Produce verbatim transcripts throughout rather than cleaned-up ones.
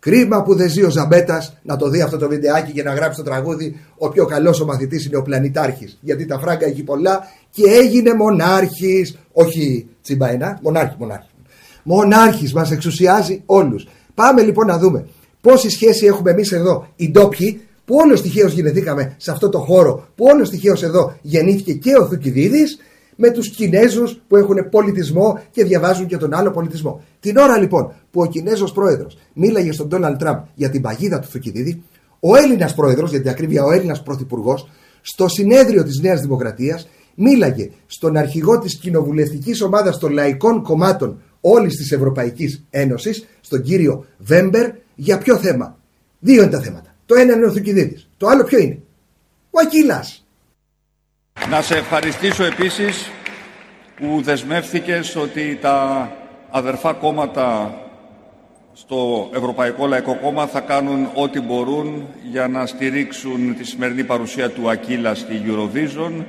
Κρίμα που δεν ζει ο Ζαμπέτας να το δει αυτό το βιντεάκι και να γράψει το τραγούδι «Ο πιο καλός ο μαθητής είναι ο πλανητάρχης». Γιατί τα φράγκα έχει πολλά και έγινε μονάρχης. Όχι τσιμπαενά, μονάρχη, μονάρχη. Μονάρχης, μας εξουσιάζει όλους. Πάμε λοιπόν να δούμε πόση σχέση έχουμε εμείς εδώ οι ντόπιοι, που όλος τυχαίως γεννηθήκαμε σε αυτό το χώρο, που όλος τυχαίως εδώ γεννήθηκε και ο Θουκυδίδης, με τους Κινέζους που έχουν πολιτισμό και διαβάζουν και τον άλλο πολιτισμό. Την ώρα λοιπόν που ο Κινέζος πρόεδρος μίλαγε στον Ντόναλντ Τραμπ για την παγίδα του Θουκυδίδη, ο Έλληνας πρόεδρος, για την ακρίβεια ο Έλληνας πρωθυπουργός, στο συνέδριο της Νέας Δημοκρατίας μίλαγε στον αρχηγό της κοινοβουλευτικής ομάδας των λαϊκών κομμάτων όλης της Ευρωπαϊκής Ένωσης, στον κύριο Βέμπερ, για ποιο θέμα? Δύο είναι τα θέματα. Το ένα είναι ο Θουκυδίδης. Το άλλο ποιο είναι? Ο Ακύλας. Να σε ευχαριστήσω επίσης που δεσμεύθηκες ότι τα αδερφά κόμματα στο Ευρωπαϊκό Λαϊκό Κόμμα θα κάνουν ό,τι μπορούν για να στηρίξουν τη σημερινή παρουσία του Ακύλα στη Eurovision.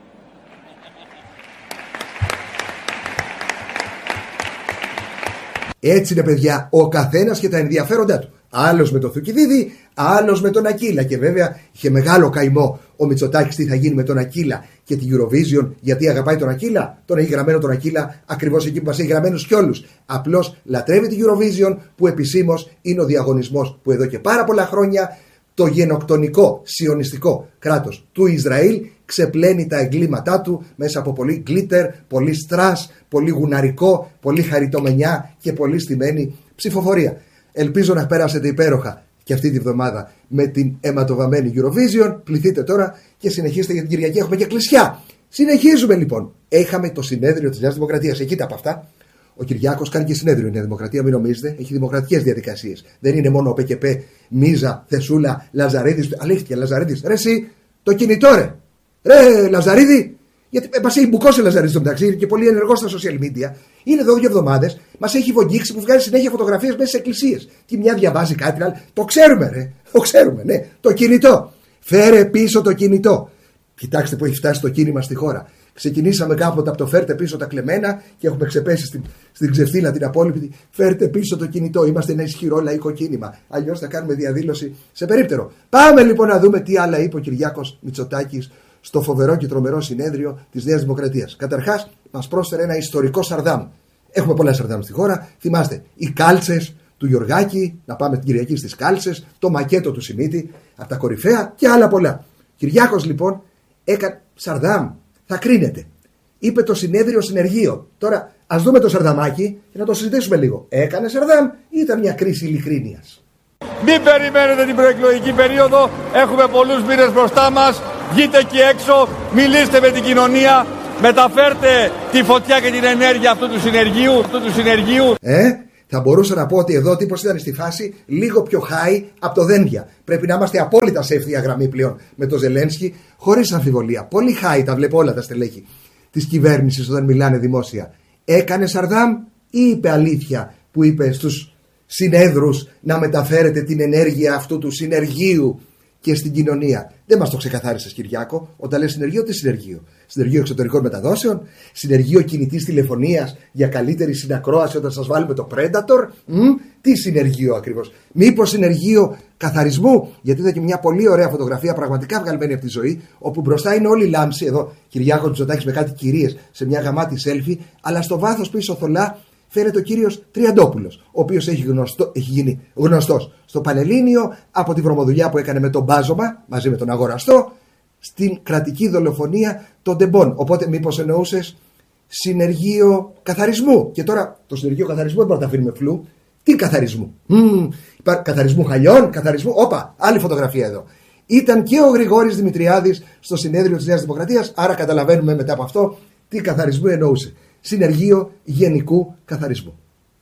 Έτσι είναι, παιδιά, ο καθένας και τα ενδιαφέροντά του. Άλλος με τον Θουκυδίδη, άλλος με τον Ακύλα. Και βέβαια είχε μεγάλο καημό ο Μητσοτάκης τι θα γίνει με τον Ακύλα και την Eurovision, γιατί αγαπάει τον Ακύλα. Τον έχει γραμμένο τον Ακύλα ακριβώς εκεί που μας έχει γραμμένους κι όλους. Απλώς λατρεύει την Eurovision, που επισήμως είναι ο διαγωνισμός που εδώ και πάρα πολλά χρόνια το γενοκτονικό σιωνιστικό κράτος του Ισραήλ ξεπλένει τα εγκλήματά του μέσα από πολύ γκλίτερ, πολύ στρας, πολύ γουναρικό, πολύ χαριτομενιά και πολύ στημένη ψηφοφορία. Ελπίζω να πέρασετε υπέροχα και αυτή τη βδομάδα με την αιματοβαμμένη Eurovision. Πληθείτε τώρα και συνεχίστε, για την Κυριακή έχουμε και κλεισιά. Συνεχίζουμε λοιπόν. Έχαμε το συνέδριο της Νέας Δημοκρατίας. Εκεί τα από αυτά. Ο Κυριάκος κάνει και συνέδριο η Νέα Δημοκρατία, μην νομίζετε. Έχει δημοκρατικές διαδικασίες. Δεν είναι μόνο ο ΠΚΠ, Μίζα, Θεσούλα, Λαζαρίδης. Αλήθεια, Λαζαρίδης. Ρε, εσύ το κινητό, ρε. Ρε, Λαζαρίδη. Γιατί μας έχει μπουκώσει ο Λαζαρίδης στο μεταξύ, είναι και πολύ ενεργός στα social media. Είναι εδώ δύο εβδομάδες, μας έχει βογγίξει που βγάζει συνέχεια φωτογραφίες μέσα σε εκκλησίες. Τι μια διαβάζει κάτι, άλλο. Το ξέρουμε, ρε. Το ξέρουμε, ναι. Το κινητό. Φέρε πίσω το κινητό. Κοιτάξτε που έχει φτάσει το κίνημα στη χώρα. Ξεκινήσαμε κάποτε από το φέρτε πίσω τα κλεμμένα και έχουμε ξεπέσει στην, στην ξεφτύλα την απόλυτη. Φέρτε πίσω το κινητό. Είμαστε ένα ισχυρό λαϊκό κίνημα. Αλλιώς θα κάνουμε διαδήλωση σε περίπτερο. Πάμε λοιπόν να δούμε τι άλλα είπε ο Κυριάκος Μητσοτάκης στο φοβερό και τρομερό συνέδριο της Νέας Δημοκρατίας. Καταρχάς, μας πρόσφερε ένα ιστορικό Σαρδάμ. Έχουμε πολλά Σαρδάμ στη χώρα. Θυμάστε, οι κάλτσες του Γιωργάκη, να πάμε την Κυριακή στις κάλτσες, το μακέτο του Σιμίτη, από τα κορυφαία και άλλα πολλά. Κυριάκος λοιπόν έκανε Σαρδάμ. Θα κρίνεται. Είπε το συνέδριο συνεργείο. Τώρα, ας δούμε το Σαρδαμάκι και να το συζητήσουμε λίγο. Έκανε Σαρδάμ ή ήταν μια κρίση ειλικρίνειας? Μην περιμένετε την προεκλογική περίοδο. Έχουμε πολλούς μήνες μπροστά μας. Βγείτε εκεί έξω, μιλήστε με την κοινωνία, μεταφέρτε τη φωτιά και την ενέργεια αυτού του συνεργείου. Αυτού του συνεργείου. Ε, θα μπορούσα να πω ότι εδώ ο τύπος ήταν στη φάση λίγο πιο high από το Δένδια. Πρέπει να είμαστε απόλυτα σε ευθεία γραμμή πλέον με το Ζελένσκι, χωρίς αμφιβολία. Πολύ high, τα βλέπω όλα τα στελέχη της κυβέρνησης όταν μιλάνε δημόσια. Έκανε Σαρδάμ ή είπε αλήθεια που είπε στους συνέδρους να μεταφέρετε την ενέργεια αυτού του συνεργείου και στην κοινωνία? Δεν μας το ξεκαθάρισες, Κυριάκο. Όταν λες συνεργείο, τι συνεργείο? Συνεργείο εξωτερικών μεταδόσεων, συνεργείο κινητής τηλεφωνίας για καλύτερη συνακρόαση όταν σας βάλουμε το Predator. Μ, τι συνεργείο ακριβώς? Μήπως συνεργείο καθαρισμού? Γιατί είδα και μια πολύ ωραία φωτογραφία, πραγματικά βγαλμένη από τη ζωή, όπου μπροστά είναι όλη η λάμψη. Εδώ Κυριάκο Μητσοτάκης με κάτι κυρίες σε μια γαμάτη selfie, αλλά στο βάθος πίσω θολά φαίνεται ο κύριος Τριαντόπουλος, ο οποίος έχει, γνωστό, έχει γίνει γνωστός στο Πανελλήνιο από τη βρωμοδουλειά που έκανε με τον Μπάζωμα μαζί με τον Αγοραστό στην κρατική δολοφονία των Ντεμπών. Οπότε μήπως εννοούσες συνεργείο καθαρισμού? Και τώρα το συνεργείο καθαρισμού δεν μπορούμε να τα αφήνουμε φλού. Τι καθαρισμού? Mm, καθαρισμού χαλιών, καθαρισμού. Όπα, άλλη φωτογραφία εδώ. Ήταν και ο Γρηγόρης Δημητριάδης στο συνέδριο της Νέας Δημοκρατίας, άρα καταλαβαίνουμε μετά από αυτό τι καθαρισμού εννοούσε. Συνεργείο γενικού καθαρισμού.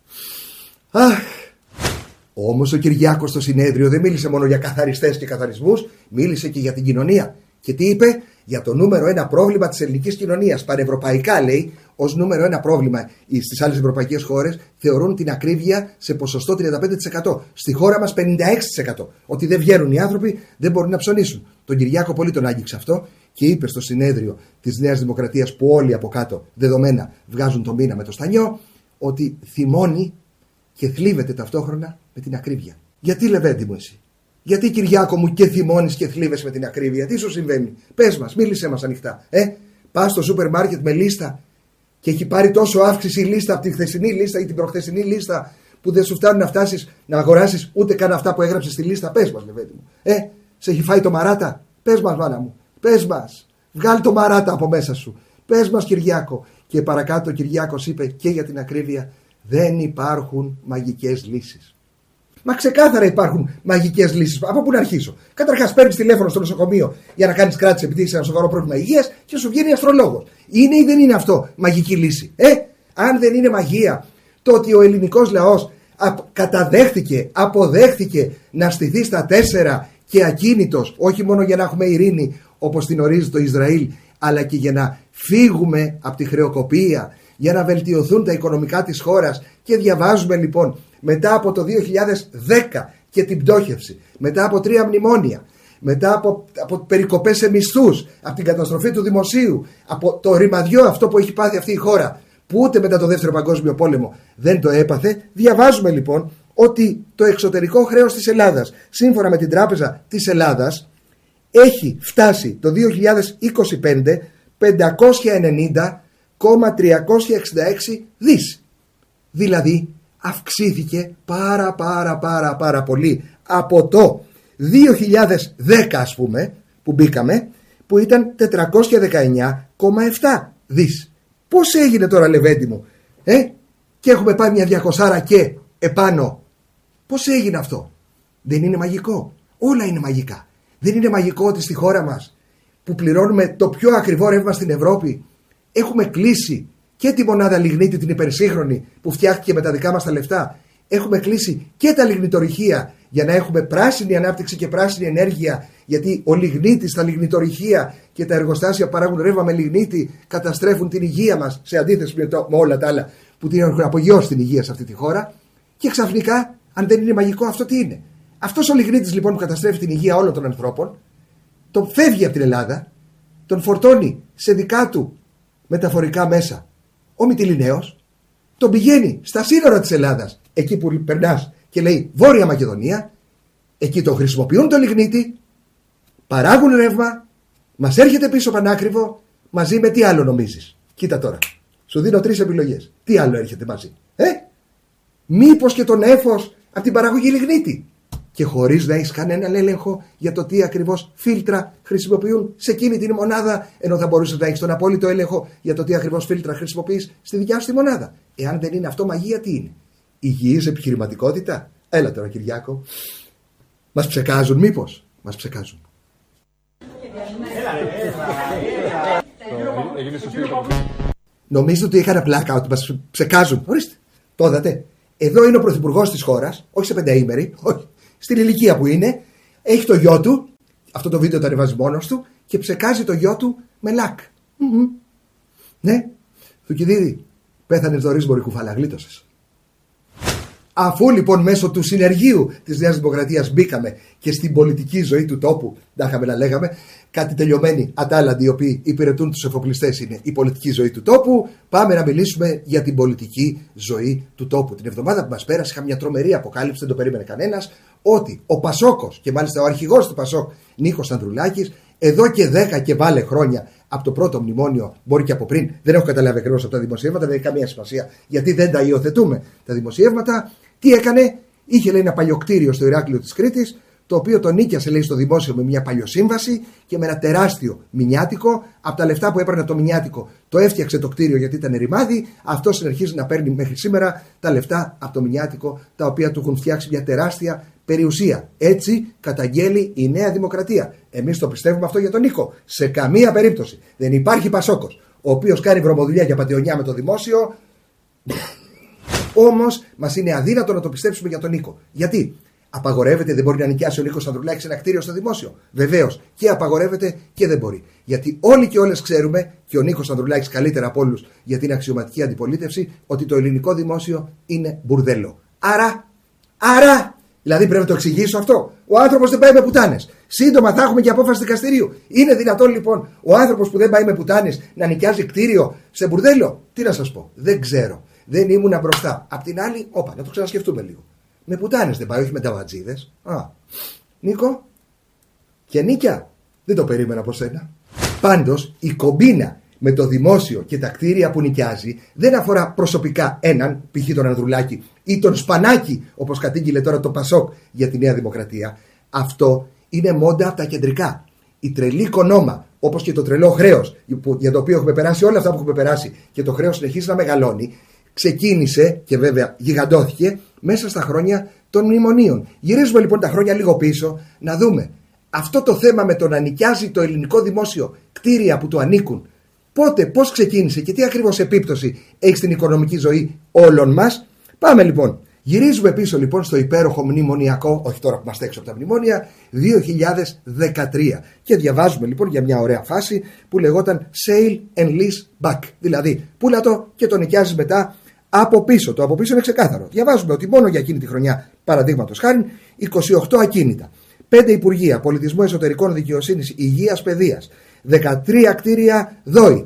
Αχ, όμως ο Κυριάκος στο συνέδριο δεν μίλησε μόνο για καθαριστές και καθαρισμούς, μίλησε και για την κοινωνία. Και τι είπε? Για το νούμερο ένα πρόβλημα της ελληνικής κοινωνίας. Πανευρωπαϊκά, λέει, ως νούμερο ένα πρόβλημα στις άλλες ευρωπαϊκές χώρες θεωρούν την ακρίβεια σε ποσοστό τριάντα πέντε τοις εκατό. Στη χώρα μας πενήντα έξι τοις εκατό. Ότι δεν βγαίνουν οι άνθρωποι, δεν μπορούν να ψωνίσουν. Τον Κυριάκο πολύ τον άγγιξε αυτό και είπε στο συνέδριο της Νέας Δημοκρατίας, που όλοι από κάτω δεδομένα βγάζουν το μήνα με το στανιό, ότι θυμώνει και θλίβεται ταυτόχρονα με την ακρίβεια. Γιατί, Λεβέντη μου, εσύ? Γιατί, Κυριάκο μου, και θυμώνεις και θλίβεσαι με την ακρίβεια? Τι σου συμβαίνει? Πες μας, μίλησέ μας ανοιχτά. Ε, πας στο σούπερ μάρκετ με λίστα και έχει πάρει τόσο αύξηση η λίστα από τη χθεσινή λίστα ή την προχθεσινή λίστα που δεν σου φτάνει να φτάσεις να αγοράσεις ούτε καν αυτά που έγραψες στη λίστα? Πες μας, Λεβέντη μου. Ε, σε έχει φάει το μαράτα? Πες μας, μάνα μου. Πες μας. Βγάλει το μαράτα από μέσα σου. Πες μας, Κυριάκο. Και παρακάτω ο Κυριάκος είπε και για την ακρίβεια: δεν υπάρχουν μαγικές λύσεις. Μα ξεκάθαρα υπάρχουν μαγικές λύσεις. Από πού να αρχίσω? Καταρχάς, παίρνεις τηλέφωνο στο νοσοκομείο για να κάνεις κράτηση επειδή είσαι ένα σοβαρό πρόβλημα υγείας και σου βγαίνει αστρολόγος. Είναι ή δεν είναι αυτό μαγική λύση? Ε, αν δεν είναι μαγεία το ότι ο ελληνικός λαός καταδέχτηκε, αποδέχτηκε να στηθεί στα τέσσερα και ακίνητος, όχι μόνο για να έχουμε ειρήνη όπως την ορίζει το Ισραήλ, αλλά και για να φύγουμε από τη χρεοκοπία, για να βελτιωθούν τα οικονομικά της χώρας. Και διαβάζουμε λοιπόν μετά από το δύο χιλιάδες δέκα και την πτώχευση, μετά από τρία μνημόνια, μετά από, από περικοπές σε μισθούς, από την καταστροφή του δημοσίου, από το ρημαδιό αυτό που έχει πάθει αυτή η χώρα, που ούτε μετά το δεύτερο παγκόσμιο πόλεμο δεν το έπαθε. Διαβάζουμε λοιπόν ότι το εξωτερικό χρέος της Ελλάδας, σύμφωνα με την Τράπεζα της Ελλάδας, έχει φτάσει το δύο χιλιάδες είκοσι πέντε πεντακόσια ενενήντα κόμμα τριακόσια εξήντα έξι δις. Δηλαδή αυξήθηκε πάρα πάρα πάρα πάρα πολύ από το δύο χιλιάδες δέκα, ας πούμε, που μπήκαμε, που ήταν τετρακόσια δεκαεννιά κόμμα επτά δις. Πώς έγινε τώρα, Λεβέντη μου, ε? Και έχουμε πάει μια διακοσάρα και επάνω. Πώς έγινε αυτό? Δεν είναι μαγικό? Όλα είναι μαγικά. Δεν είναι μαγικό ότι στη χώρα μας, που πληρώνουμε το πιο ακριβό ρεύμα στην Ευρώπη, έχουμε κλείσει και τη μονάδα λιγνίτη την υπερσύγχρονη που φτιάχτηκε με τα δικά μας τα λεφτά. Έχουμε κλείσει και τα λιγνητορυχεία για να έχουμε πράσινη ανάπτυξη και πράσινη ενέργεια, γιατί ο λιγνίτης, τα λιγνητορυχεία και τα εργοστάσια που παράγουν ρεύμα με λιγνίτη καταστρέφουν την υγεία μας, σε αντίθεση με, το, με όλα τα άλλα που την έχουν απογειώσει την υγεία σε αυτή τη χώρα. Και ξαφνικά, αν δεν είναι μαγικό, αυτό τι είναι? Αυτός ο λιγνίτης λοιπόν που καταστρέφει την υγεία όλων των ανθρώπων, τον φεύγει από την Ελλάδα, τον φορτώνει σε δικά του μεταφορικά μέσα ο Μυτιληναίος, τον πηγαίνει στα σύνορα της Ελλάδας, εκεί που περνάς και λέει Βόρεια Μακεδονία, εκεί τον χρησιμοποιούν το λιγνίτη, παράγουν ρεύμα, μας έρχεται πίσω πανάκριβο, μαζί με τι άλλο νομίζεις? Κοίτα τώρα, σου δίνω τρεις επιλογές. Τι άλλο έρχεται μαζί? Ε, μήπως και τον έφος από την παραγωγή λιγνίτη? Και χωρίς να έχεις κανέναν έλεγχο για το τι ακριβώς φίλτρα χρησιμοποιούν σε εκείνη την μονάδα, ενώ θα μπορούσες να έχεις τον απόλυτο έλεγχο για το τι ακριβώς φίλτρα χρησιμοποιείς στη δικιά σου τη μονάδα. Εάν δεν είναι αυτό μαγεία, τι είναι? Υγιής επιχειρηματικότητα? Έλα τώρα, Κυριάκο. Μας ψεκάζουν μήπως? Μας ψεκάζουν. Νομίζω ότι είχαν πλάκα, ότι μας ψεκάζουν. Ορίστε, το είδατε? Εδώ είναι ο πρωθυπουργός της χώρας, όχι σε πενταήμερη, όχι, στην ηλικία που είναι, έχει το γιο του, αυτό το βίντεο το ανεβάζει μόνος του και ψεκάζει το γιο του με λακ. Mm-hmm. Ναι, Θουκυδίδη, πέθανες νωρίς μωρή κουφάλα, γλίτωσες. Αφού λοιπόν μέσω του συνεργείου της Νέας Δημοκρατίας μπήκαμε και στην πολιτική ζωή του τόπου, τα είχαμε να λέγαμε, κάτι τελειωμένοι ατάλλαντοι οι οποίοι υπηρετούν τους εφοπλιστές είναι η πολιτική ζωή του τόπου, πάμε να μιλήσουμε για την πολιτική ζωή του τόπου. Την εβδομάδα που μας πέρασε είχαμε μια τρομερή αποκάλυψη, δεν το περίμενε κανένας, ότι ο Πασόκος και μάλιστα ο αρχηγός του Πασόκ, Νίκος Ανδρουλάκης, εδώ και δέκα και βάλε χρόνια από το πρώτο μνημόνιο, μπορεί και από πριν, δεν έχω καταλάβει ακριβώς από τα δημοσιεύματα, δεν έχει καμία σημασία γιατί δεν τα υιοθετούμε τα δημοσιεύματα. Τι έκανε? Είχε λέει ένα παλιοκτήριο στο Ηράκλειο της Κρήτης, το οποίο το νίκιασε λέει στο δημόσιο με μια παλιοσύμβαση και με ένα τεράστιο μηνιάτικο. Από τα λεφτά που έπαιρνε το μηνιάτικο το έφτιαξε το κτίριο γιατί ήταν ρημάδι. Αυτό συνεχίζει να παίρνει μέχρι σήμερα τα λεφτά από το μηνιάτικο, τα οποία του έχουν φτιάξει μια τεράστια περιουσία. Έτσι καταγγέλει η Νέα Δημοκρατία. Εμείς το πιστεύουμε αυτό για τον Νίκο. Σε καμία περίπτωση δεν υπάρχει Πασόκος ο οποίος κάνει βρωμοδουλειά για πατεωνιά με το δημόσιο. Όμως μας είναι αδύνατο να το πιστέψουμε για τον Νίκο. Γιατί? Απαγορεύεται, δεν μπορεί να νοικιάσει ο Νίκος Ανδρουλάκης ένα κτίριο στο δημόσιο? Βεβαίως. Και απαγορεύεται και δεν μπορεί. Γιατί όλοι και όλες ξέρουμε, και ο Νίκος Ανδρουλάκης καλύτερα από όλους για την αξιωματική αντιπολίτευση, ότι το ελληνικό δημόσιο είναι μπουρδέλο. Άρα, άρα, δηλαδή πρέπει να το εξηγήσω αυτό. Ο άνθρωπος δεν πάει με πουτάνες. Σύντομα θα έχουμε και απόφαση δικαστηρίου. Είναι δυνατόν λοιπόν ο άνθρωπος που δεν πάει με πουτάνες να νοικιάζει κτίριο σε μπουρδέλο? Τι να σας πω, δεν ξέρω. Δεν ήμουνα μπροστά. Απ' την άλλη, όπα, να το ξανασκεφτούμε λίγο. Με πουτάνες δεν πάει, όχι με ταβατζίδες. Α, Νίκο, και νίκια, δεν το περίμενα από σένα. Πάντως, η κομπίνα με το δημόσιο και τα κτίρια που νοικιάζει δεν αφορά προσωπικά έναν, π.χ. τον Ανδρουλάκη ή τον Σπανάκη, όπως κατήγγειλε τώρα το Πασόκ για τη Νέα Δημοκρατία. Αυτό είναι μόντα από τα κεντρικά. Η τρελή κονόμα, όπως και το τρελό χρέος, για το οποίο έχουμε περάσει όλα αυτά που έχουμε περάσει και το χρέος συνεχίζει να μεγαλώνει, ξεκίνησε και βέβαια γιγαντώθηκε μέσα στα χρόνια των μνημονίων. Γυρίζουμε λοιπόν τα χρόνια λίγο πίσω να δούμε αυτό το θέμα με το να νοικιάζει το ελληνικό δημόσιο κτίρια που του ανήκουν. Πότε, πώς ξεκίνησε και τι ακριβώς επίπτωση έχει στην οικονομική ζωή όλων μας. Πάμε λοιπόν. Γυρίζουμε πίσω λοιπόν στο υπέροχο μνημονιακό, όχι τώρα που είμαστε έξω από τα μνημόνια, δύο χιλιάδες δεκατρία. Και διαβάζουμε λοιπόν για μια ωραία φάση που λεγόταν Sale and Lease Back. Δηλαδή, πούλα το και το νοικιάζεις μετά από πίσω. Το από πίσω είναι ξεκάθαρο. Διαβάζουμε ότι μόνο για εκείνη τη χρονιά, παραδείγματος χάριν, είκοσι οκτώ ακίνητα, πέντε υπουργεία, πολιτισμού, εσωτερικών, δικαιοσύνης, υγείας, παιδείας, δεκατρία κτίρια ΔΟΗ,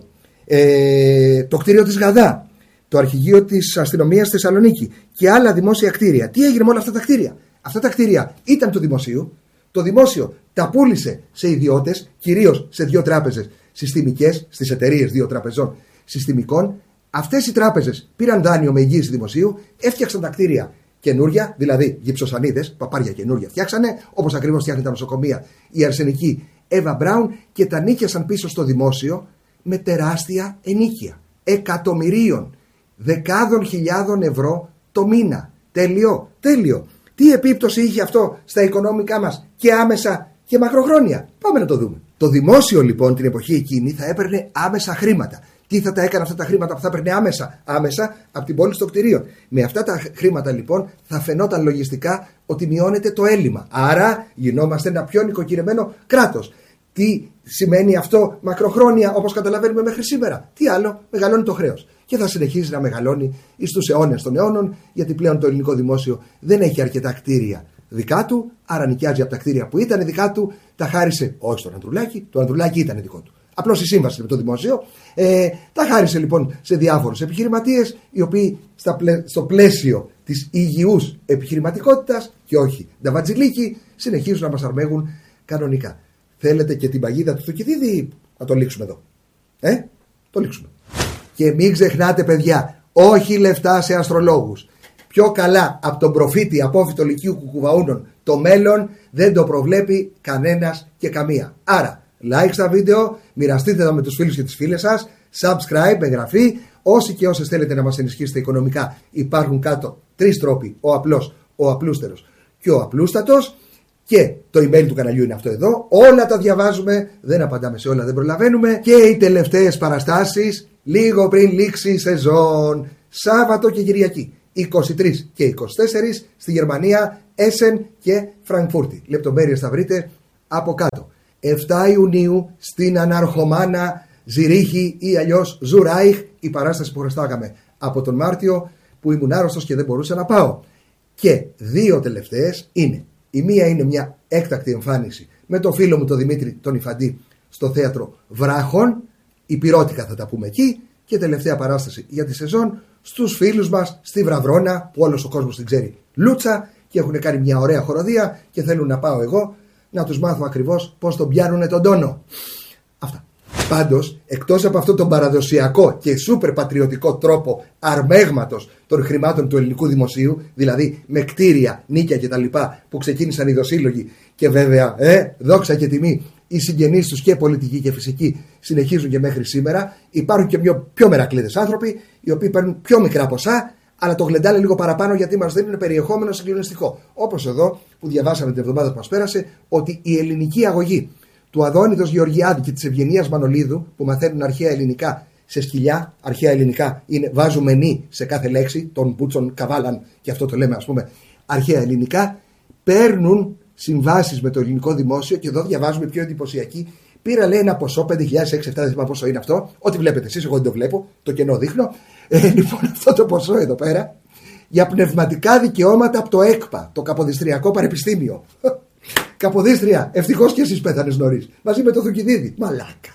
ε, το κτίριο της Γαδά, το αρχηγείο της αστυνομίας στη Θεσσαλονίκη και άλλα δημόσια κτίρια. Τι έγινε με όλα αυτά τα κτίρια? Αυτά τα κτίρια ήταν του δημοσίου. Το δημόσιο τα πούλησε σε ιδιώτες, κυρίως σε δύο τράπεζες συστημικές, στις εταιρείες δύο τραπεζών συστημικών. Αυτές οι τράπεζες πήραν δάνειο με εγγύηση δημοσίου, έφτιαξαν τα κτίρια καινούρια, δηλαδή γυψοσανίδες, παπάρια καινούρια φτιάξανε, όπως ακριβώς φτιάχνει τα νοσοκομεία η αρσενική Εύα Μπράουν, και τα νίκιασαν πίσω στο δημόσιο με τεράστια ενίκεια. Εκατομμυρίων, δεκάδων χιλιάδων ευρώ το μήνα. Τέλειο, τέλειο. Τι επίπτωση είχε αυτό στα οικονομικά μας και άμεσα και μακροχρόνια? Πάμε να το δούμε. Το δημόσιο λοιπόν την εποχή εκείνη θα έπαιρνε άμεσα χρήματα. Τι θα τα έκανε αυτά τα χρήματα που θα έπαιρνε άμεσα, άμεσα από την πώληση των κτηρίων? Με αυτά τα χρήματα λοιπόν θα φαινόταν λογιστικά ότι μειώνεται το έλλειμμα. Άρα γινόμαστε ένα πιο νοικοκυρεμένο κράτος. Τι σημαίνει αυτό μακροχρόνια, όπως καταλαβαίνουμε μέχρι σήμερα? Τι άλλο? Μεγαλώνει το χρέος. Και θα συνεχίζει να μεγαλώνει εις τους αιώνες των αιώνων, γιατί πλέον το ελληνικό δημόσιο δεν έχει αρκετά κτίρια δικά του, άρα νοικιάζει από τα κτίρια που ήταν δικά του, τα χάρισε όχι στον Ανδρουλάκη, το Ανδρουλάκη ήταν δικό του. Απλώς η σύμβαση με το δημόσιο. Ε, τα χάρισε λοιπόν σε διάφορους επιχειρηματίες, οι οποίοι στα πλαί, στο πλαίσιο της υγιούς επιχειρηματικότητας και όχι νταβατζιλίκι, συνεχίζουν να μας αρμέγουν κανονικά. Θέλετε και την παγίδα του Θουκυδίδη? Να το λήξουμε εδώ. Ε, το λήξουμε. Και μην ξεχνάτε, παιδιά, όχι λεφτά σε αστρολόγους. Πιο καλά από τον προφήτη απόφυτο Λυκείου Κουκουβαούνων το μέλλον δεν το προβλέπει κανένας και καμία. Άρα, like στα βίντεο, μοιραστείτε τα με τους φίλους και τις φίλες σας, subscribe, εγγραφή. Όσοι και όσες θέλετε να μας ενισχύσετε οικονομικά, υπάρχουν κάτω τρεις τρόποι: ο απλός, ο απλούστερος και ο απλούστατος. Και το email του καναλιού είναι αυτό εδώ. Όλα τα διαβάζουμε, δεν απαντάμε σε όλα, δεν προλαβαίνουμε. Και οι τελευταίες παραστάσεις λίγο πριν λήξει η σεζόν, Σάββατο και Κυριακή, είκοσι τρεις και είκοσι τέσσερις στη Γερμανία, Έσεν και Φραγκφούρτη. Λεπτομέρειες θα βρείτε από κάτω. επτά Ιουνίου στην Αναρχομάνα Ζηρίχη ή αλλιώς Ζουράιχ, η παράσταση που χρωστάγαμε από τον Μάρτιο, που ήμουν άρρωστος και δεν μπορούσα να πάω. Και δύο τελευταίες είναι: η μία είναι μια έκτακτη εμφάνιση με τον φίλο μου τον Δημήτρη τον Ιφαντή στο θέατρο Βράχων, η Πυρώτικα θα τα πούμε εκεί, και τελευταία παράσταση για τη σεζόν στους φίλους μας στη Βραβρώνα, που όλος ο κόσμος την ξέρει Λούτσα, και έχουν κάνει μια ωραία χοροδία και θέλουν να πάω εγώ να τους μάθω ακριβώς πώς τον πιάνουνε τον τόνο. Αυτά. Πάντως, εκτός από αυτό τον παραδοσιακό και σούπερ πατριωτικό τρόπο αρμέγματος των χρημάτων του ελληνικού δημοσίου, δηλαδή με κτίρια, νίκια κτλ. Που ξεκίνησαν οι δοσύλλογοι και βέβαια, ε, δόξα και τιμή, οι συγγενείς τους και πολιτικοί και φυσικοί συνεχίζουν και μέχρι σήμερα, υπάρχουν και πιο, πιο μερακλείδες άνθρωποι, οι οποίοι παίρνουν πιο μικρά ποσά, αλλά το γλεντάνε λίγο παραπάνω γιατί μας δίνουν περιεχόμενο συγκλονιστικό. Όπως εδώ που διαβάσαμε την εβδομάδα που μας πέρασε, ότι η ελληνική αγωγή του Αδόνητος Γεωργιάδη και της Ευγενίας Μανολίδου, που μαθαίνουν αρχαία ελληνικά σε σκυλιά, αρχαία ελληνικά είναι βάζουμε νη σε κάθε λέξη, των Μπούτσον Καβάλαν, και αυτό το λέμε ας πούμε αρχαία ελληνικά, παίρνουν συμβάσεις με το ελληνικό δημόσιο, και εδώ διαβάζουμε πιο εντυπωσιακή. Πήρα, λέει, ένα ποσό πέντε χιλιάδες, έξι επτά, δεν θυμάμαι πόσο είναι αυτό. Ό,τι βλέπετε εσείς, εγώ δεν το βλέπω, το κενό δείχνω. Ε, λοιπόν, αυτό το ποσό εδώ πέρα για πνευματικά δικαιώματα από το ΕΚΠΑ, το Καποδιστριακό Πανεπιστήμιο. Καποδίστρια, ευτυχώς και εσείς πέθανες νωρίς, μαζί με το Θουκυδίδη. Μαλάκα.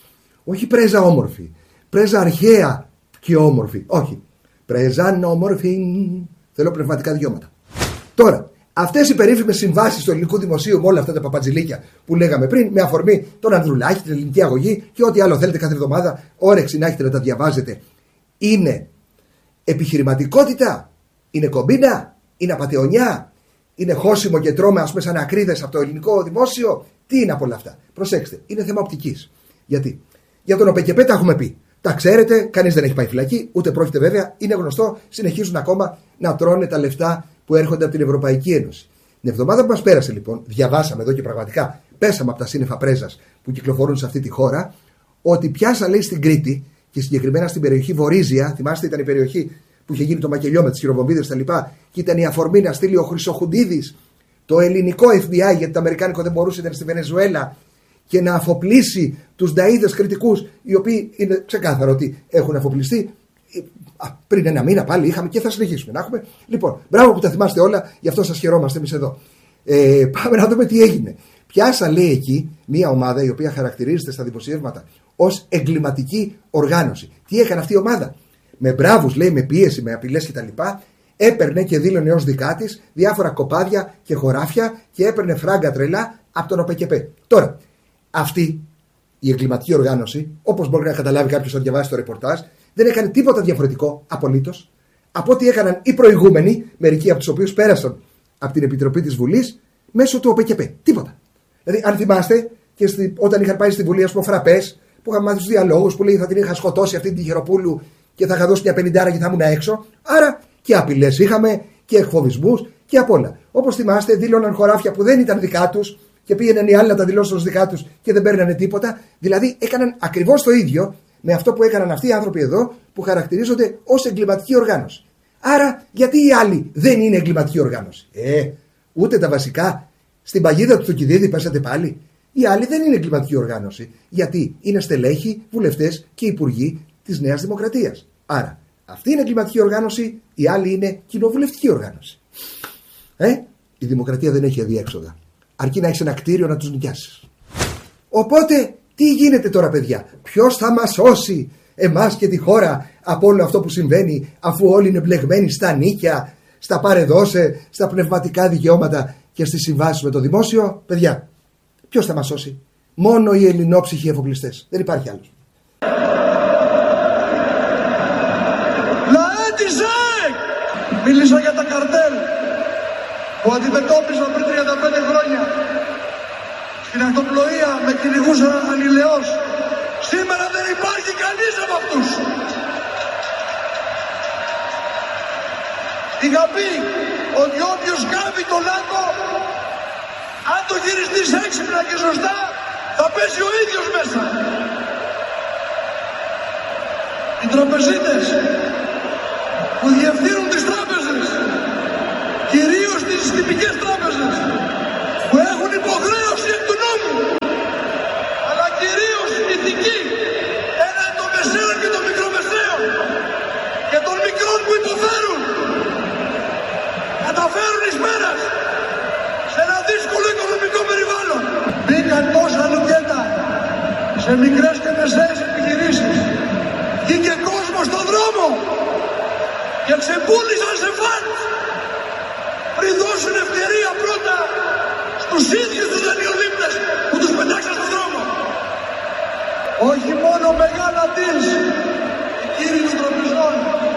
Όχι πρέζα όμορφη, πρέζα αρχαία και όμορφη. Όχι. Πρέζα όμορφη. Θέλω πνευματικά δικαιώματα. Τώρα, αυτές οι περίφημες συμβάσεις του ελληνικού δημοσίου με όλα αυτά τα παπατζηλίκια που λέγαμε πριν, με αφορμή τον Ανδρουλάκη, την ελληνική αγωγή και ό,τι άλλο θέλετε κάθε εβδομάδα, όρεξη να έχετε να τα διαβάζετε, είναι επιχειρηματικότητα, είναι κομπίνα, είναι απατεωνιά, είναι χώσιμο και τρώμε, ας πούμε, σαν ακρίδες από το ελληνικό δημόσιο. Τι είναι από όλα αυτά? Προσέξτε, είναι θέμα οπτικής. Γιατί? Για τον ΟΠΕΚΕΠΕ τα έχουμε πει. Τα ξέρετε, κανείς δεν έχει πάει φυλακή, ούτε πρόκειται βέβαια, είναι γνωστό, συνεχίζουν ακόμα να τρώνε τα λεφτά που έρχονται από την Ευρωπαϊκή Ένωση. Την εβδομάδα που μας πέρασε, λοιπόν, διαβάσαμε εδώ και πραγματικά πέσαμε από τα σύννεφα πρέζας που κυκλοφορούν σε αυτή τη χώρα, ότι πιάσα, λέει, στην Κρήτη και συγκεκριμένα στην περιοχή Βορίζια, θυμάστε, ήταν η περιοχή που είχε γίνει το μακελιό με τις χειροβομβίδες κτλ. Και ήταν η αφορμή να στείλει ο Χρυσοχουντίδης το ελληνικό εφ μπι άι, γιατί το αμερικάνικο δεν μπορούσε, ήταν στη Βενεζουέλα, και να αφοπλίσει τους νταΐδες κριτικούς, οι οποίοι είναι ξεκάθαρο ότι έχουν αφοπλιστεί. Πριν ένα μήνα πάλι είχαμε και θα συνεχίσουμε να έχουμε. Λοιπόν, μπράβο που τα θυμάστε όλα, γι' αυτό σας χαιρόμαστε εμείς εδώ. Ε, πάμε να δούμε τι έγινε. Πιάσα, λέει, εκεί μια ομάδα η οποία χαρακτηρίζεται στα δημοσιεύματα ως εγκληματική οργάνωση. Τι έκανε αυτή η ομάδα? Με μπράβους, λέει, με πίεση, με απειλές κτλ. Έπαιρνε και δήλωνε ως δικά της διάφορα κοπάδια και χωράφια και έπαιρνε φράγκα τρελά από τον ΟΠΕΚΕΠΕ. Τώρα, αυτή η εγκληματική οργάνωση, όπως μπορεί να καταλάβει κάποιος αν διαβάσει το ρεπορτάζ, δεν έκανε τίποτα διαφορετικό απολύτως από ό,τι έκαναν οι προηγούμενοι, μερικοί από τους οποίους πέρασαν από την Επιτροπή της Βουλής μέσω του ΟΠΕΚΕΠΕ. Τίποτα. Δηλαδή, αν θυμάστε, και στη, όταν είχαν πάει στη Βουλή, ας πούμε, φραπές, που είχαν μάθει τους διαλόγους, που λέει θα την είχα σκοτώσει αυτή την Τυχεροπούλου και θα είχα δώσει μια πενηντάρα και θα ήμουν έξω. Άρα και απειλές είχαμε και εκφοβισμούς και απ' όλα. Όπως θυμάστε, δήλωναν χωράφια που δεν ήταν δικά τους και πήγαιναν οι άλλοι να τα δηλώσουν ως δικά τους και δεν παίρνανε τίποτα. Δηλαδή, έκαναν ακριβώς το ίδιο με αυτό που έκαναν αυτοί οι άνθρωποι εδώ που χαρακτηρίζονται ως εγκληματική οργάνωση. Άρα, γιατί οι άλλοι δεν είναι εγκληματική οργάνωση? Ε, ούτε τα βασικά. Στην παγίδα του Θουκυδίδη πέσατε πάλι. Οι άλλοι δεν είναι εγκληματική οργάνωση. Γιατί είναι στελέχοι, βουλευτές και υπουργοί της Νέας Δημοκρατίας. Άρα, αυτή είναι εγκληματική οργάνωση, οι άλλοι είναι κοινοβουλευτική οργάνωση. Ε, η δημοκρατία δεν έχει αδιέξοδα. Αρκεί να έχει ένα κτίριο να τους νοικιάσεις. Οπότε, τι γίνεται τώρα, παιδιά? Ποιος θα μας σώσει εμάς και τη χώρα από όλο αυτό που συμβαίνει, αφού όλοι είναι μπλεγμένοι στα νίκια, στα παρεδώσε, στα πνευματικά δικαιώματα και στις συμβάσεις με το δημόσιο? Παιδιά, ποιος θα μας σώσει? Μόνο οι ελληνόψυχοι εφοπλιστές. Δεν υπάρχει άλλος. Λαέ της ΖΕΚ! Μίλησα για τα καρτέλ που αντιμετώπιζαν πριν τριάντα πέντε χρόνια. Στην ακτοπλοεία με κυνηγούσαν ανηλαιώς. Σήμερα δεν υπάρχει κανείς από αυτούς. Είχα πει ότι όποιος κάβει τον λάκκο, αν το χειριστείς έξυπνα και σωστά, θα πέσει ο ίδιος μέσα. Οι τραπεζίτες που διευθύνουν τις τράπεζες, κυρίως τις τυπικές τράπεζες, που έχουν υποχρέωση εκ του νόμου, αλλά κυρίως ηθική, έναν των μεσαίων και των μικρομεσαίων και των μικρών που υποφέρουν, καταφέρουν εις μέρας σε ένα δύσκολο οικονομικό περιβάλλον. Μπήκαν τόσα λουκέτα σε μικρές και μεσαίες επιχειρήσεις. Βγήκε κόσμο στον δρόμο και ξεπούλησαν σε φαντ πριν δώσουν ευκαιρία πρώτα στους ίδιους τους δανειολήπτες που τους πετάξαν στον δρόμο. Όχι μόνο μεγάλα deals, οι κύριοι των τραπεζών,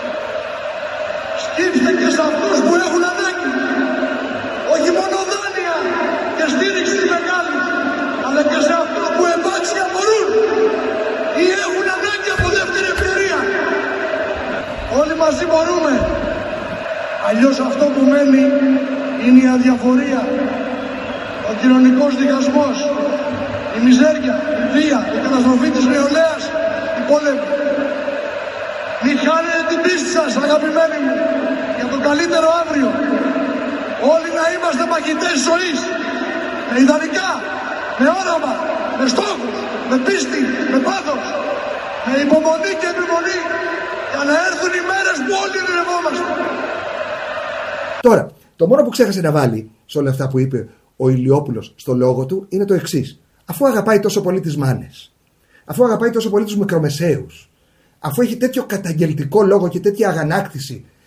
σκύψτε και σε αυτούς που έχουν ανάγκη. Όχι μόνο δάνεια και στήριξη μεγάλη, αλλά και σε αυτούς που εμπάξια μπορούν ή έχουν ανάγκη από δεύτερη ευκαιρία. Όλοι μαζί μπορούμε. Αλλιώς αυτό που μένει είναι η αδιαφορία, ο κοινωνικός διχασμός, η μιζέρια, η βία, η καταστροφή της νεολαίας, η πόλεμη. Μη χάνετε την πίστη σας, αγαπημένοι μου, για το καλύτερο αύριο. Όλοι να είμαστε μαχητές ζωής, με ιδανικά, με όραμα, με στόχους, με πίστη, με πάθος, με υπομονή και επιμονή, για να έρθουν οι μέρες που όλοι ειρηνευόμαστε. Τώρα, το μόνο που ξέχασε να βάλει σε όλα αυτά που είπε ο Ηλιόπουλος στο λόγο του είναι το εξής. Αφού αγαπάει τόσο πολύ τις μάνες, αφού αγαπάει τόσο πολύ τους μικρομεσαίους, αφού έχει τέτοιο καταγγελτικό λόγο και τέτοια αγανάκτηση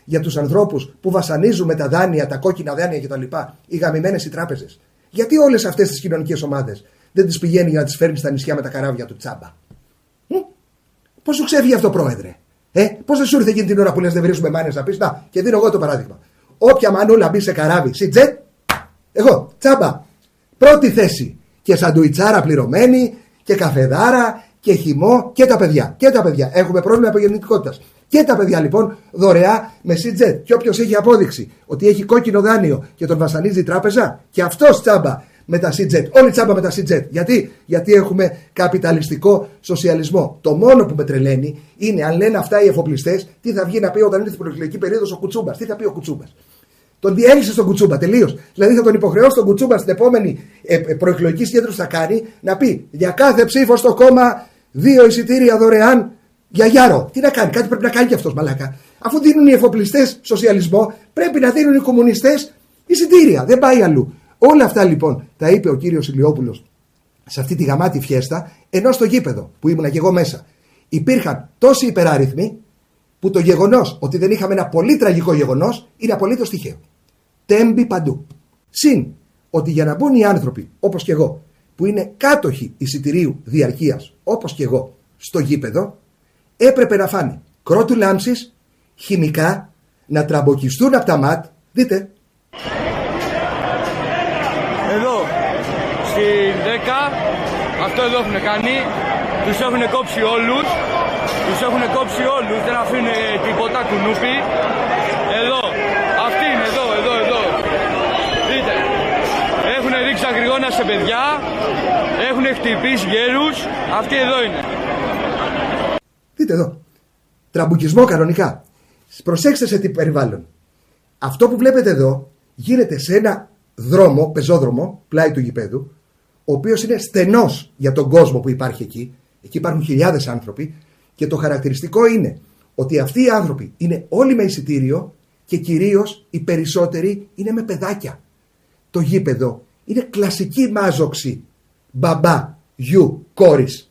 για τους ανθρώπους που βασανίζουν με τα δάνεια, τα κόκκινα δάνεια κτλ. Οι γαμημένες οι τράπεζες. Γιατί όλες αυτές τις κοινωνικές ομάδες δεν τις πηγαίνει για να τις φέρνει στα νησιά με τα καράβια του τσάμπα? Πώς σου ξέφυγε αυτό, πρόεδρε? Ε, πώς δεν σου ήρθε εκείνη την ώρα που λες δεν βρίσκουμε μάνες να πεις? Να, και δίνω εγώ το παράδειγμα. Όποια μανούλα μπει σε καράβι, σιτζετ, εγώ, τσάμπα. Πρώτη θέση. Και σαντουιτσάρα πληρωμένη, και καφεδάρα, και χυμό, και τα παιδιά. Και τα παιδιά. Έχουμε πρόβλημα απογεννητικότητας. Και τα παιδιά λοιπόν δωρεά με σιτζετ. Και όποιος έχει απόδειξη ότι έχει κόκκινο δάνειο και τον βασανίζει η τράπεζα, και αυτός τσάμπα με τα σιτζετ. Όλοι τσάμπα με τα σιτζετ. Γιατί? Γιατί έχουμε καπιταλιστικό σοσιαλισμό. Το μόνο που με τρελαίνει είναι αν λένε αυτά οι εφοπλιστές, τι θα βγει να πει όταν είναι την προεκλογική περίοδο ο Κουτσούμπας. Τι θα πει ο Κουτσούμπας? Τον διέλυσε στον Κουτσούμπα τελείως. Δηλαδή θα τον υποχρεώσει τον Κουτσούμπα στην επόμενη ε, ε, προεκλογική συγκέντρωση θα κάνει να πει για κάθε ψήφο στο κόμμα δύο εισιτήρια δωρεάν για Γιάρο. Τι να κάνει, κάτι πρέπει να κάνει και αυτός, μαλάκα. Αφού δίνουν οι εφοπλιστές σοσιαλισμό, πρέπει να δίνουν οι κομμουνιστές εισιτήρια. Δεν πάει αλλού. Όλα αυτά λοιπόν τα είπε ο κύριος Ηλιόπουλος σε αυτή τη γαμάτη φιέστα, ενώ στο γήπεδο που ήμουνα και εγώ μέσα υπήρχαν τόσοι υπεράριθμοι που το γεγονός ότι δεν είχαμε ένα πολύ τραγικό γεγονός είναι απολύτως τυχαίο. Τέμπη παντού. Συν ότι για να μπουν οι άνθρωποι όπως και εγώ που είναι κάτοχοι εισιτηρίου διαρκείας όπως και εγώ στο γήπεδο, έπρεπε να φάνε κρότου λάμψης, χημικά, να τραμποκιστούν από τα ματ. Δείτε. Εδώ, στην δέκα, αυτό εδώ έχουν κάνει, τους έχουν κόψει όλους, τους έχουν κόψει όλους, δεν αφήνουν τίποτα κουνούπι. Εδώ, αυτή είναι, εδώ, εδώ, εδώ. Δείτε, έχουν ρίξει αγριγόνα σε παιδιά, έχουν χτυπήσει γέρους, αυτοί εδώ είναι. Δείτε εδώ, τραμπουκισμό κανονικά. Προσέξτε σε τι περιβάλλον. Αυτό που βλέπετε εδώ γίνεται σε ένα δρόμο, πεζόδρομο, πλάι του γηπέδου, ο οποίος είναι στενός για τον κόσμο που υπάρχει εκεί. Εκεί υπάρχουν χιλιάδες άνθρωποι και το χαρακτηριστικό είναι ότι αυτοί οι άνθρωποι είναι όλοι με εισιτήριο και κυρίως οι περισσότεροι είναι με παιδάκια. Το γήπεδο είναι κλασική μάζοξη μπαμπά, γιου, κόρης.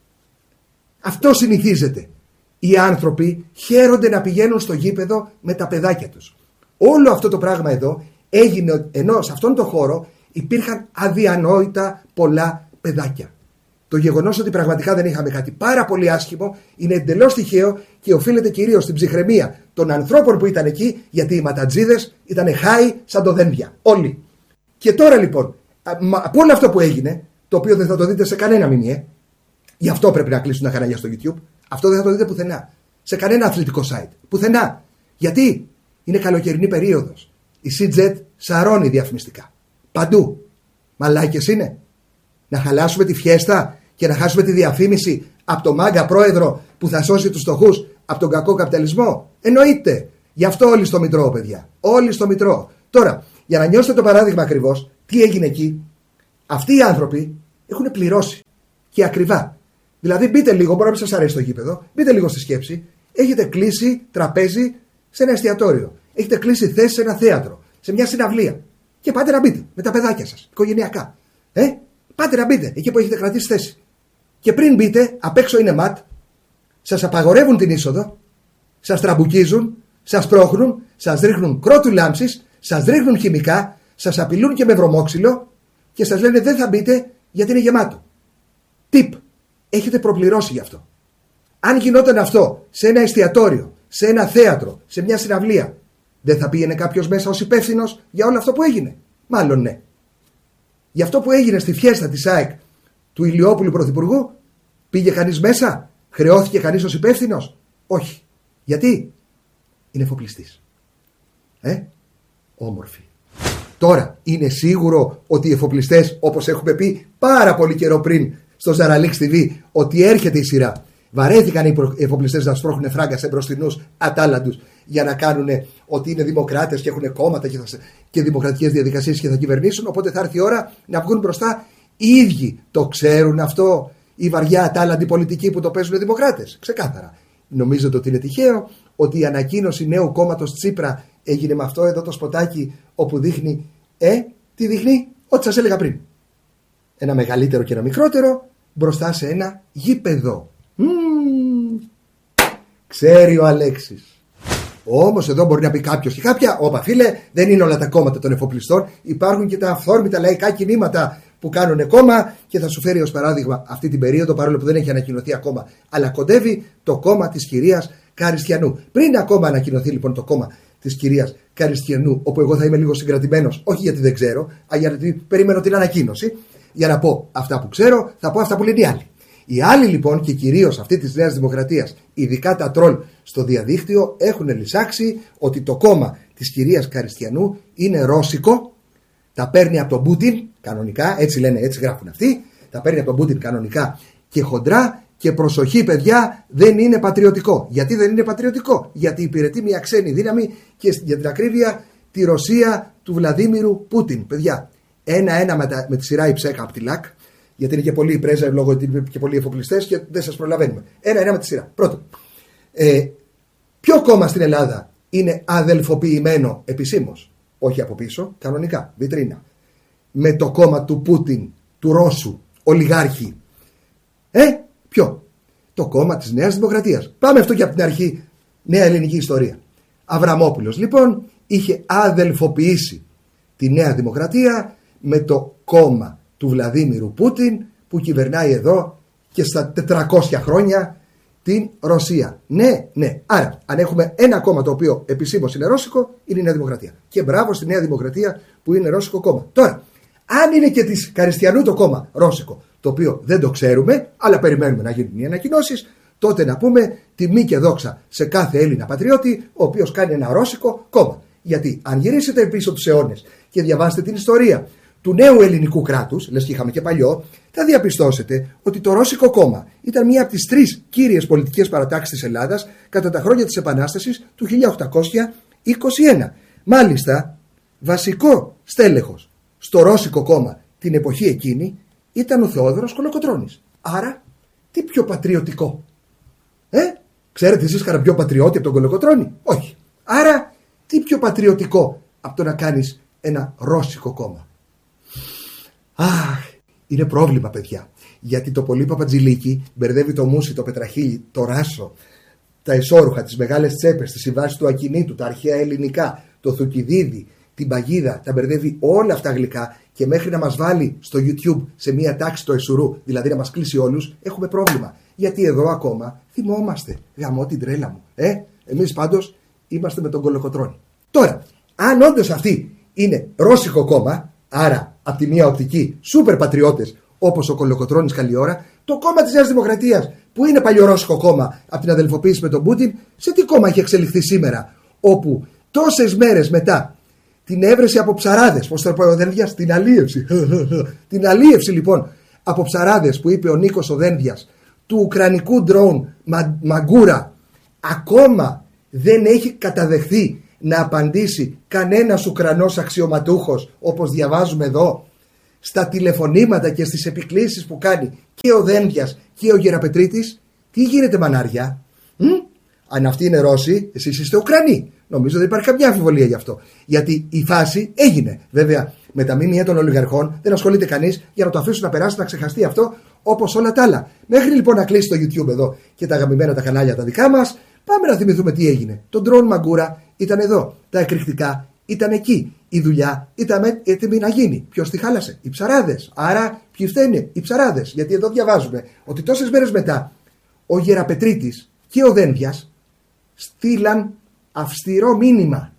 Αυτό συνηθίζεται. Οι άνθρωποι χαίρονται να πηγαίνουν στο γήπεδο με τα παιδάκια τους. Όλο αυτό το πράγμα εδώ έγινε ενώ σε αυτόν τον χώρο υπήρχαν αδιανόητα πολλά παιδάκια. Το γεγονός ότι πραγματικά δεν είχαμε κάτι πάρα πολύ άσχημο είναι εντελώς τυχαίο και οφείλεται κυρίως στην ψυχραιμία των ανθρώπων που ήταν εκεί, γιατί οι ματατζίδες ήταν χάι σαν το δένδια. Όλοι. Και τώρα λοιπόν, από όλο αυτό που έγινε, το οποίο δεν θα το δείτε σε κανένα μιμιέ, γι' αυτό πρέπει να κλείσουν τα κανάλια στο YouTube, αυτό δεν θα το δείτε πουθενά. Σε κανένα αθλητικό site. Πουθενά. Γιατί? Είναι καλοκαιρινή περίοδος. Η σιτζετ σαρώνει διαφημιστικά. Παντού. Μαλάκες είναι. Να χαλάσουμε τη φιέστα και να χάσουμε τη διαφήμιση από το μάγκα πρόεδρο που θα σώσει τους φτωχούς από τον κακό καπιταλισμό? Εννοείται. Γι' αυτό όλοι στο Μητρό, παιδιά. Όλοι στο Μητρό. Τώρα, για να νιώσετε το παράδειγμα ακριβώς, τι έγινε εκεί? Αυτοί οι άνθρωποι έχουν πληρώσει. Και ακριβά. Δηλαδή, μπείτε λίγο, μπορεί να μην σας αρέσει το γήπεδο, μπείτε λίγο στη σκέψη. Έχετε κλείσει τραπέζι σε ένα εστιατόριο. Έχετε κλείσει θέση σε ένα θέατρο, σε μια συναυλία. Και πάτε να μπείτε με τα παιδάκια σας, οικογενειακά. Ε, πάτε να μπείτε εκεί που έχετε κρατήσει θέση. Και πριν μπείτε, απ' έξω είναι ματ, σας απαγορεύουν την είσοδο, σας τραμπουκίζουν, σας πρόχνουν, σας ρίχνουν κρότου λάμψης, σας ρίχνουν χημικά, σας απειλούν και με βρωμόξυλο και σας λένε δεν θα μπείτε γιατί είναι γεμάτο. Τιπ. Έχετε προπληρώσει γι' αυτό. Αν γινόταν αυτό σε ένα εστιατόριο, σε ένα θέατρο, σε μια συναυλία, δεν θα πήγαινε κάποιος μέσα ως υπεύθυνος για όλο αυτό που έγινε? Μάλλον ναι. Γι' αυτό που έγινε στη φιέστα της ΑΕΚ του Ηλιόπουλου Πρωθυπουργού, πήγε κανείς μέσα? Χρεώθηκε κανείς ως υπεύθυνος? Όχι. Γιατί? Είναι εφοπλιστής. Ε, όμορφη. Τώρα είναι σίγουρο ότι οι εφοπλιστές, όπως έχουμε πει πάρα πολύ καιρό πριν στο Ζαραλίξ τι βι, ότι έρχεται η σειρά. Βαρέθηκαν οι εφοπλιστές να σπρώχνουν φράγκα σε μπροστινούς ατάλαντους για να κάνουν ότι είναι δημοκράτες και έχουν κόμματα και, θα, και δημοκρατικές διαδικασίες και θα κυβερνήσουν. Οπότε θα έρθει η ώρα να βγουν μπροστά οι ίδιοι. Το ξέρουν αυτό οι βαριά ατάλαντοι πολιτικοί που το παίζουν οι δημοκράτες? Ξεκάθαρα. Νομίζετε ότι είναι τυχαίο ότι η ανακοίνωση νέου κόμματος Τσίπρα έγινε με αυτό εδώ το σποτάκι όπου δείχνει, ε, τι δείχνει? Ό,τι σας έλεγα πριν. Ένα μεγαλύτερο και ένα μικρότερο μπροστά σε ένα γήπεδο. Mm. Ξέρει ο Αλέξης. Όμως εδώ μπορεί να πει κάποιος και κάποια, όπα φίλε, δεν είναι όλα τα κόμματα των εφοπλιστών. Υπάρχουν και τα αυθόρμητα λαϊκά κινήματα που κάνουν κόμμα και θα σου φέρει ως παράδειγμα αυτή την περίοδο, παρόλο που δεν έχει ανακοινωθεί ακόμα, αλλά κοντεύει το κόμμα της κυρίας Καριστιανού. Πριν ακόμα ανακοινωθεί λοιπόν το κόμμα της κυρίας Καριστιανού, όπου εγώ θα είμαι λίγο συγκρατημένος, όχι γιατί δεν ξέρω, αλλά γιατί περιμένω την ανακοίνωση, για να πω αυτά που ξέρω, θα πω αυτά που λένε οι άλλοι. Οι άλλοι λοιπόν και κυρίως αυτή της Νέας Δημοκρατίας, ειδικά τα τρόλ στο διαδίκτυο, έχουν λησάξει ότι το κόμμα της κυρίας Καριστιανού είναι ρώσικο, τα παίρνει από τον Πούτιν κανονικά, έτσι λένε, έτσι γράφουν αυτοί, τα παίρνει από τον Πούτιν κανονικά και χοντρά, και προσοχή παιδιά, δεν είναι πατριωτικό. Γιατί δεν είναι πατριωτικό? Γιατί υπηρετεί μια ξένη δύναμη και για την ακρίβεια τη Ρωσία του Βλαδίμιρου Πούτιν. Παιδιά, ένα-ένα με, τα, με τη σειρά η ψέκα από τη ΛΑΚ, γιατί είναι και πολλοί πρέζα λόγω ότι είναι και πολλοί εφοπλιστές και δεν σας προλαβαίνουμε. Ένα-ένα με τη σειρά. Πρώτον, ε, ποιο κόμμα στην Ελλάδα είναι αδελφοποιημένο επισήμως? Όχι από πίσω, κανονικά, βιτρίνα. Με το κόμμα του Πούτιν, του Ρώσου ολιγάρχη. Ε, ποιο? Το κόμμα της Νέας Δημοκρατίας. Πάμε αυτό και από την αρχή, νέα ελληνική ιστορία. Αβραμόπουλος λοιπόν είχε αδελφοποιήσει τη Νέα Δημοκρατία με το κόμμα του Βλαδίμιρου Πούτιν που κυβερνάει εδώ και στα τετρακόσια χρόνια την Ρωσία. Ναι, ναι. Άρα, αν έχουμε ένα κόμμα το οποίο επισήμως είναι ρώσικο, είναι η Νέα Δημοκρατία. Και μπράβο στη Νέα Δημοκρατία που είναι ρώσικο κόμμα. Τώρα, αν είναι και της Καριστιανού το κόμμα ρώσικο, το οποίο δεν το ξέρουμε, αλλά περιμένουμε να γίνουν οι ανακοινώσεις, τότε να πούμε τιμή και δόξα σε κάθε Έλληνα πατριώτη, ο οποίος κάνει ένα ρώσικο κόμμα. Γιατί αν γυρίσετε πίσω τους αιώνες και διαβάσετε την ιστορία του νέου ελληνικού κράτους, λες και είχαμε και παλιό, θα διαπιστώσετε ότι το Ρώσικο κόμμα ήταν μία από τις τρεις κύριες πολιτικές παρατάξεις της Ελλάδας κατά τα χρόνια της Επανάστασης του χίλια οκτακόσια είκοσι ένα. Μάλιστα, βασικό στέλεχος στο Ρώσικο κόμμα την εποχή εκείνη ήταν ο Θεόδωρος Κολοκοτρώνης. Άρα, τι πιο πατριωτικό? Ε, ξέρετε εσείς κανένα πιο πατριώτη από τον Κολοκοτρώνη? Όχι. Άρα, τι πιο πατριωτικό από το να κάνεις ένα Ρώσικο κόμμα? Αχ, είναι πρόβλημα παιδιά. Γιατί το πολύ Παπατζηλίκι μπερδεύει το Μούσι, το Πετραχίλι, το Ράσο, τα ισόρουχα, τις μεγάλες τσέπες, τις συμβάσεις του ακινήτου, τα αρχαία ελληνικά, το Θουκυδίδι, την παγίδα, τα μπερδεύει όλα αυτά γλυκά και μέχρι να μας βάλει στο YouTube σε μία τάξη το εσουρού, δηλαδή να μας κλείσει όλους, έχουμε πρόβλημα. Γιατί εδώ ακόμα θυμόμαστε. Γαμώ την τρέλα μου. Ε, εμείς πάντως είμαστε με τον Κολοκοτρώνη. Τώρα, αν όντως αυτή είναι ρώσικο κόμμα, άρα από τη μία οπτική σούπερ πατριώτες όπως ο Κολοκοτρώνης καλή ώρα, το κόμμα της Νέας Δημοκρατίας που είναι παλιορώσικο κόμμα από την αδελφοποίηση με τον Πούτιν, σε τι κόμμα έχει εξελιχθεί σήμερα, όπου τόσες μέρες μετά την έβρεση από ψαράδες, πώς θα πω ο Δένδιας, την αλίευση, την αλίευση λοιπόν από ψαράδες που είπε ο Νίκος ο Δένδιας, του ουκρανικού ντρόουν Μα, Μαγκούρα, ακόμα δεν έχει καταδεχθεί να απαντήσει κανένας Ουκρανός αξιωματούχος, όπως διαβάζουμε εδώ, στα τηλεφωνήματα και στις επικλήσεις που κάνει και ο Δένδιας και ο Γεραπετρίτης. Τι γίνεται μανάρια? Μ? Αν αυτοί είναι Ρώσοι, εσείς είστε Ουκρανοί. Νομίζω δεν υπάρχει καμιά αμφιβολία γι' αυτό. Γιατί η φάση έγινε. Βέβαια, με τα μήμια των ολιγαρχών δεν ασχολείται κανείς για να το αφήσουν να περάσει, να ξεχαστεί αυτό όπως όλα τα άλλα. Μέχρι λοιπόν να κλείσει το YouTube εδώ και τα αγαπημένα τα κανάλια τα δικά μας, πάμε να θυμηθούμε τι έγινε. Το ντρόουν Μαγκούρα ήταν εδώ. Τα εκρηκτικά ήταν εκεί. Η δουλειά ήταν έτοιμη να γίνει. Ποιος τη χάλασε? Οι ψαράδες. Άρα, ποιοι φταίνε? Οι ψαράδες. Γιατί εδώ διαβάζουμε ότι τόσες μέρες μετά ο Γεραπετρίτης και ο Δένδιας στείλαν αυστηρό μήνυμα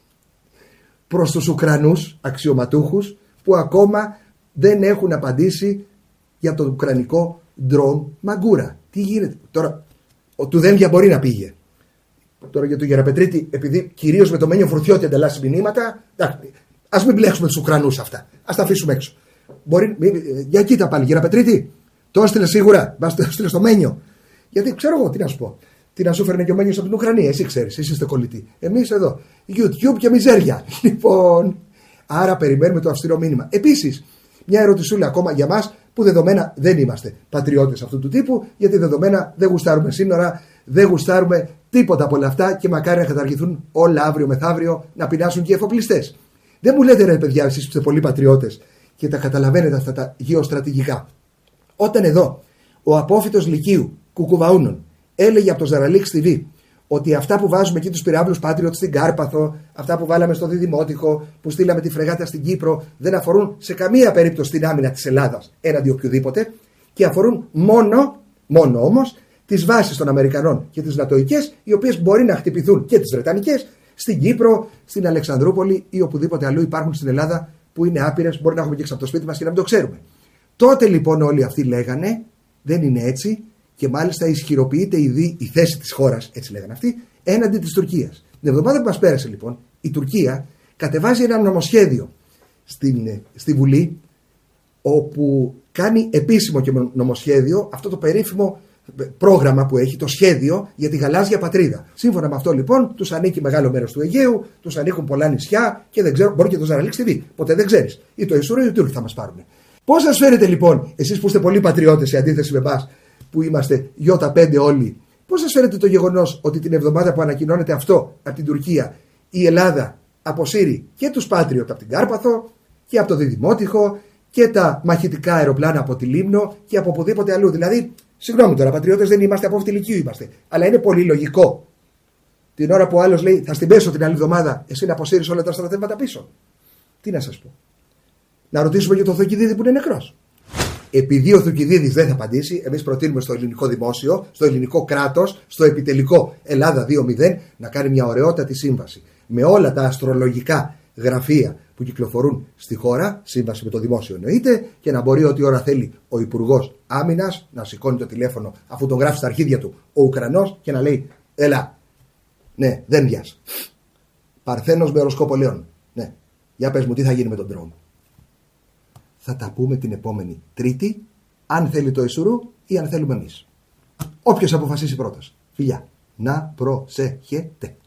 προς τους Ουκρανούς αξιωματούχους που ακόμα δεν έχουν απαντήσει για το ουκρανικό ντρόουν Μαγκούρα. Τι γίνεται τώρα? Ο του Δένδια μπορεί να πήγε. Τώρα για τον Γεραπετρίτη, επειδή κυρίως με το Μένιο Φουρτιώτη ανταλλάσσει μηνύματα, ας μην μπλέξουμε τους Ουκρανούς αυτά. Ας τα αφήσουμε έξω. Μπορεί, για κοίτα πάλι, Γεραπετρίτη, το έστειλε σίγουρα. Μπα το έστειλε στο Μένιο. Γιατί ξέρω εγώ τι να σου πω. Τι να σου φέρνει και ο Μένιος από την Ουκρανία. Εσύ ξέρεις, εσείς είστε κολλητοί. Εμείς εδώ. YouTube και μιζέρια. Λοιπόν, άρα περιμένουμε το αυστηρό μήνυμα. Επίσης, μια ερωτησούλα ακόμα για μας που δεδομένα δεν είμαστε πατριώτες αυτού του τύπου, γιατί δεδομένα δεν γουστάρουμε σύνορα, δεν γουστάρουμε τίποτα από όλα αυτά και μακάρι να καταργηθούν όλα αύριο μεθαύριο, να πεινάσουν και οι εφοπλιστές. Δεν μου λέτε ρε παιδιά, εσείς που είστε πολλοί πατριώτες και τα καταλαβαίνετε αυτά τα γεωστρατηγικά. Όταν εδώ ο απόφοιτος Λυκείου Κουκουβαούνων έλεγε από το Ζαραλίξ τι βι ότι αυτά που βάζουμε εκεί τους πυράβλους Patriot στην Κάρπαθο, αυτά που βάλαμε στο Διδημότυχο, που στείλαμε τη φρεγάτα στην Κύπρο, δεν αφορούν σε καμία περίπτωση την άμυνα της Ελλάδας έναντι οποιοδήποτε και αφορούν μόνο, μόνο όμως, τις βάσεις των Αμερικανών και τις Νατοικές, οι οποίες μπορεί να χτυπηθούν και τις Βρετανικές στην Κύπρο, στην Αλεξανδρούπολη ή οπουδήποτε αλλού υπάρχουν στην Ελλάδα που είναι άπειρες, μπορεί να έχουμε και έξω από το σπίτι μας και να μην το ξέρουμε. Τότε λοιπόν όλοι αυτοί λέγανε, δεν είναι έτσι, και μάλιστα ισχυροποιείται η, η θέση της χώρας, έτσι λέγανε αυτοί, έναντι της Τουρκίας. Την εβδομάδα που μας πέρασε λοιπόν, η Τουρκία κατεβάζει ένα νομοσχέδιο στην, στη Βουλή, όπου κάνει επίσημο και νομοσχέδιο αυτό το περίφημο πρόγραμμα που έχει, το σχέδιο για τη γαλάζια πατρίδα. Σύμφωνα με αυτό λοιπόν, τους ανήκει μεγάλο μέρος του Αιγαίου, τους ανήκουν πολλά νησιά και δεν ξέρω, μπορεί και το Ζαραλίξ τι δει. Ποτέ δεν ξέρεις. Ή το Ισούρο ή οι Τούρκοι θα μας πάρουν. Πώς σας φαίνεται λοιπόν, εσείς που είστε πολλοί πατριώτες σε αντίθεση με εμάς, που είμαστε Ιώτα πέντε όλοι, πώς σας φαίνεται το γεγονός ότι την εβδομάδα που ανακοινώνεται αυτό από την Τουρκία, η Ελλάδα αποσύρει και τους Patriot από την Κάρπαθο και από το Διδημότυχο και τα μαχητικά αεροπλάνα από τη Λίμνο και από οπουδήποτε αλλού. Δηλαδή, συγγνώμη τώρα, πατριώτες δεν είμαστε, από αυτή τη ηλικία είμαστε. Αλλά είναι πολύ λογικό. Την ώρα που ο άλλος λέει, θα στην πέσω την άλλη εβδομάδα, εσύ να αποσύρεις όλα τα στρατεύματα πίσω. Τι να σας πω. Να ρωτήσουμε για τον Θουκυδίδη που είναι νεκρός. Επειδή ο Θουκυδίδης δεν θα απαντήσει, εμείς προτείνουμε στο ελληνικό δημόσιο, στο ελληνικό κράτος, στο επιτελικό Ελλάδα δύο μηδέν να κάνει μια ωραιότατη σύμβαση με όλα τα αστρολογικά γραφεία που κυκλοφορούν στη χώρα, σύμβαση με το δημόσιο εννοείται, και να μπορεί ό,τι ώρα θέλει ο Υπουργός Άμυνας να σηκώνει το τηλέφωνο αφού τον γράφει στα αρχίδια του ο Ουκρανός και να λέει: έλα, ναι, δεν βιάζει. Παρθένος με οροσκόπο Λέων. Ναι, για πες μου τι θα γίνει με τον drone. Θα τα πούμε την επόμενη Τρίτη, αν θέλει το Ισουρού ή αν θέλουμε εμείς. Όποιος αποφασίσει πρώτος. Φιλιά, να προσέχετε.